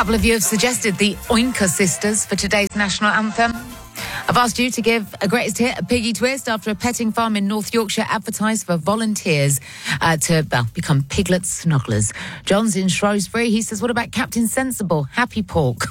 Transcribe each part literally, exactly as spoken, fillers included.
couple of you have suggested the Oinker Sisters for today's national anthem. I've asked you to give a greatest hit a piggy twist after a petting farm in North Yorkshire advertised for volunteers uh, to, well, become piglet snugglers. John's in Shrewsbury. He says, what about Captain Sensible? Happy pork.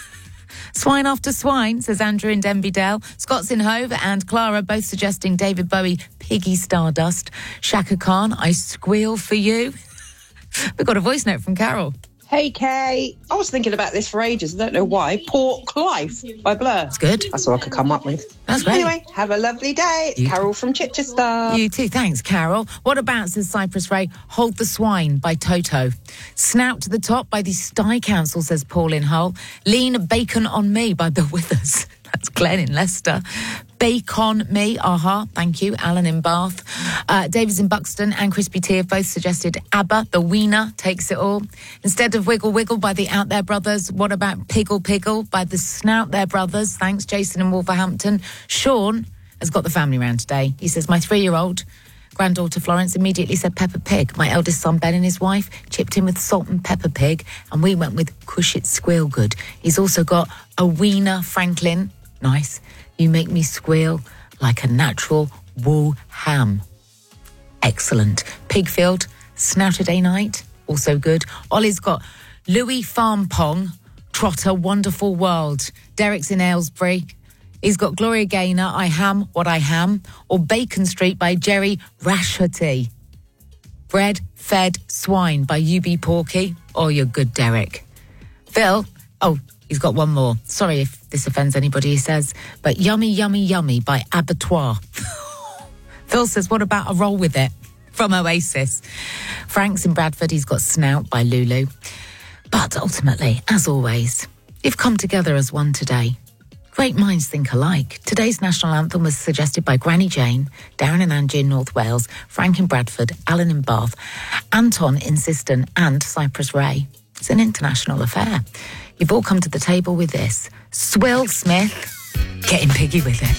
Swine after swine, says Andrew in Denbydale. Scott's in Hove and Clara both suggesting David Bowie, Piggy Stardust. Shaka Khan, I squeal for you. We've got a voice note from Carol. Hey, Kay. I was thinking about this for ages. I don't know why. Pork Life by Blur. That's good. That's all I could come up with. That's great. Anyway, have a lovely day. It's You- Carol from Chichester. You too. Thanks, Carol. What about, says Cypress Ray, Hold the Swine by Toto. Snout to the Top by the Stye Council, says Paul in Hull. Lean Bacon on Me by The Withers. That's Glenn in Leicester. Bacon Me, aha, thank you, Alan in Bath. Uh, David's in Buxton and Crispy Tea have both suggested ABBA, The Wiener Takes It All. Instead of Wiggle Wiggle by the Out There Brothers, what about Piggle Piggle by the Snout There Brothers? Thanks, Jason in Wolverhampton. Sean has got the family round today. He says, my three-year-old granddaughter Florence immediately said Peppa Pig. My eldest son Ben and his wife chipped in with Salt and Pepper Pig, and we went with Cush It Squeal Good. He's also got a Wiener Franklin. Nice. You make me squeal like a natural wool ham. Excellent. Pigfield, Snouterday Night, also good. Ollie's got Louis Farm Pong, Trotter Wonderful World. Derek's in Aylesbury. He's got Gloria Gaynor, I Ham What I Ham, or Bacon Street by Jerry Rashotty. Bread Fed Swine by U B Porky. Oh, you're good, Derek. Phil, oh, he's got one more. Sorry if this offends anybody, he says, but Yummy Yummy Yummy by Abattoir. Phil says, what about a roll with it? From Oasis. Frank's in Bradford, he's got Snout by Lulu. But ultimately, as always, you've come together as one today. Great minds think alike. Today's national anthem was suggested by Granny Jane, Darren and Angie in North Wales, Frank in Bradford, Alan in Bath, Anton in Siston and Cypress Ray. It's an international affair. You've all come to the table with this. Swill Smith, getting piggy with it.